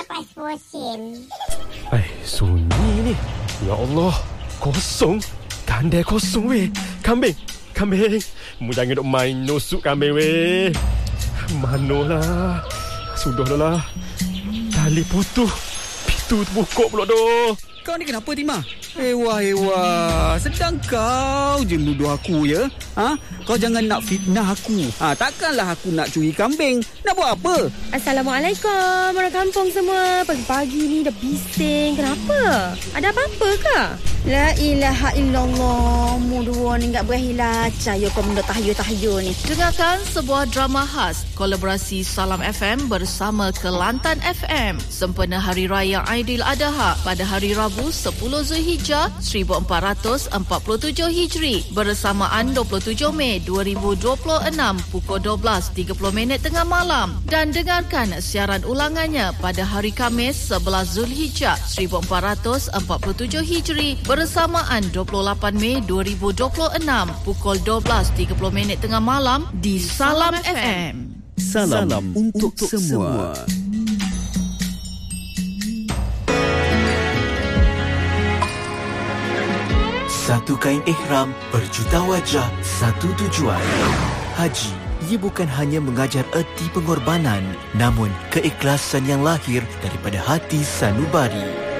napas fosil. Sunyi ni. Ya Allah, kosong. Kandai kosong weh. Kambing. Mu jangan duk main nusuk kambing weh. Manolah. Sudah dah lah. Tali putus. Pintu terbuka pula doh. Kau ni kenapa, Timah? Ewa, sedang kau je menuduh aku ya? Kau jangan nak fitnah aku. Takkanlah aku nak curi kambing. Nak buat apa? Assalamualaikum orang kampung semua. Pagi-pagi ni dah bising. Kenapa? Ada apa-apa ke? La ilaha illallah. Mu dua ni tak berakhir lacak. Ya kau benda tahayul ni. Dengarkan sebuah drama khas kolaborasi Salam FM bersama Kelantan FM sempena Hari Raya Aidiladha pada hari Rabu 10 Zulhijjah 1447 Hijri bersamaan 27 Mei 2026 pukul 12.30 tengah malam, dan dengarkan siaran ulangannya pada hari Khamis 11 Zulhijjah 1447 Hijri bersamaan 28 Mei 2026 pukul 12.30 tengah malam di Salam FM. Salam untuk semua. Satu kain ihram, berjuta wajah, satu tujuan. Haji, ia bukan hanya mengajar erti pengorbanan, namun keikhlasan yang lahir daripada hati sanubari.